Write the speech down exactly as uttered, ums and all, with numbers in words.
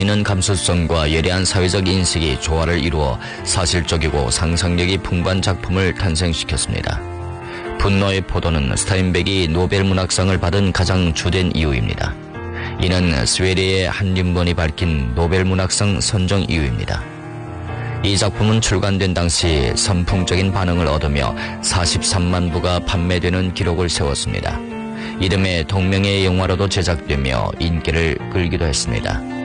이는 감수성과 예리한 사회적 인식이 조화를 이루어 사실적이고 상상력이 풍부한 작품을 탄생시켰습니다. 분노의 포도는 스타인백이 노벨 문학상을 받은 가장 주된 이유입니다. 이는 스웨리의 한림본이 밝힌 노벨 문학상 선정 이유입니다. 이 작품은 출간된 당시 선풍적인 반응을 얻으며 사십삼만 부가 판매되는 기록을 세웠습니다. 이듬해 동명의 영화로도 제작되며 인기를 끌기도 했습니다.